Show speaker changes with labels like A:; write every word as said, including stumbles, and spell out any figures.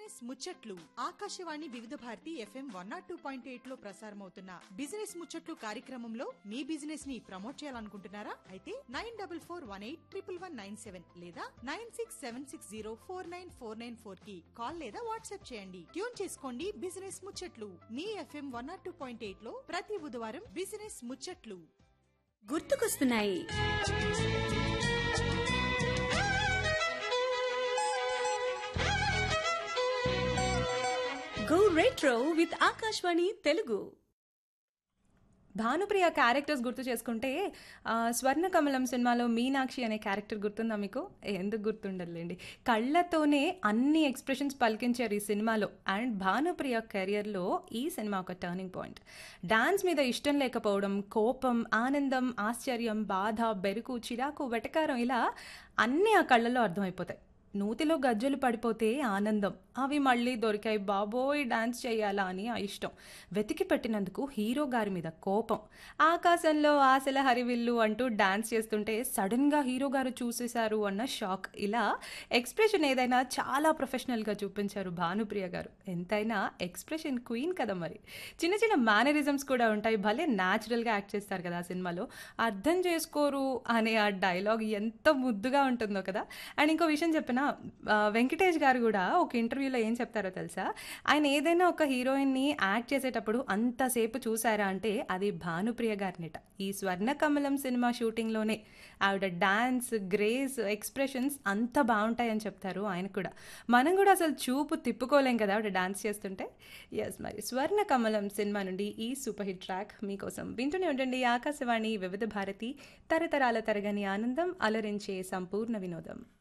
A: Business ముచ్చట్లు ఆకాశవాణి వివిధ Bharati FM one not two point eight లో ప్రసారమవుతున్న బిజినెస్ ముచ్చట్లు కార్యక్రమంలో మీ బిజినెస్ ని ప్రమోట్ చేయాలనుకుంటున్నారా? అయితే nine double four one eight triple one nine seven లేదా nine six seven six zero four nine four nine four కి కాల్ లేదా వాట్సాప్ చేయండి. ట్యూన్ చేసుకోండి బిజినెస్ ముచ్చట్లు మీ FM one not two point eight లో ప్రతి బుధవారం బిజినెస్ ముచ్చట్లు
B: గుర్తుకొస్తున్నాయి. Go retro with Akashvani Telugu. Bhanupriya characters గుర్తు చేసుకుంటే స్వర్ణ కమలం సినిమాలో మీనాక్షి అనే క్యారెక్టర్ గుర్తుందా మీకు? ఎందుకు గుర్తుండదులేండి. కళ్ళతోనే అన్ని ఎక్స్ప్రెషన్స్ పలికించారు ఈ సినిమాలో. అండ్ భానుప్రియ కెరియర్లో ఈ సినిమా ఒక టర్నింగ్ పాయింట్. డాన్స్ మీద ఇష్టం లేకపోవడం, కోపం, ఆనందం, ఆశ్చర్యం, బాధ, బెరుకు, చిరాకు, వెటకారం ఇలా అన్నీ ఆ కళ్ళల్లో అర్థమైపోతాయి. నూతిలో గజ్జలు పడిపోతే ఆనందం, అవి మళ్ళీ దొరికాయి బాబోయ్ డాన్స్ చేయాలా అని ఆ ఇష్టం, వెతికి పెట్టినందుకు హీరో గారి మీద కోపం, ఆకాశంలో ఆశల హరివిల్లు అంటూ డాన్స్ చేస్తుంటే సడన్గా హీరో గారు చూసేశారు అన్న షాక్. ఇలా ఎక్స్ప్రెషన్ ఏదైనా చాలా ప్రొఫెషనల్గా చూపించారు భానుప్రియ గారు. ఎంతైనా ఎక్స్ప్రెషన్ క్వీన్ కదా మరి. చిన్న చిన్న మేనరిజమ్స్ కూడా ఉంటాయి, భలే న్యాచురల్గా యాక్ట్ చేస్తారు కదా ఆ సినిమాలో. అర్థం చేసుకోరు అనే ఆ డైలాగ్ ఎంత ముద్దుగా ఉంటుందో కదా. అండ్ ఇంకో విషయం చెప్పిన వెంకటేష్ గారు కూడా ఒక ఇంటర్వ్యూలో ఏం చెప్తారో తెలుసా? ఆయన ఏదైనా ఒక హీరోయిన్ని యాక్ట్ చేసేటప్పుడు అంతసేపు చూసారా అంటే అది భానుప్రియ గారినిట. ఈ స్వర్ణ కమలం సినిమా షూటింగ్లోనే ఆవిడ డాన్స్, గ్రేస్, ఎక్స్ప్రెషన్స్ అంత బాగుంటాయని చెప్తారు ఆయన కూడా. మనం కూడా అసలు చూపు తిప్పుకోలేం కదా ఆవిడ డాన్స్ చేస్తుంటే. ఎస్, మరి స్వర్ణ కమలం సినిమా నుండి ఈ సూపర్ హిట్ ట్రాక్ మీకోసం. వింటూనే ఉండండి ఆకాశవాణి వివిధ భారతి, తరతరాల తరగని ఆనందం, అలరించే సంపూర్ణ వినోదం.